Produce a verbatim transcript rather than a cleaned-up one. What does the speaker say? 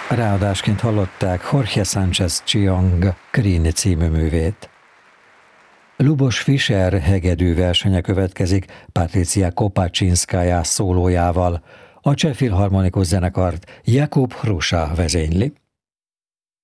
Ráadásként hallották Jorge Sánchez Chillong Creed című művét. Lubos Fischer hegedű versenye következik Patricia Kopaczynskaja szólójával. A Cseh Filharmonikus Zenekart Jakub Hrusa vezényli.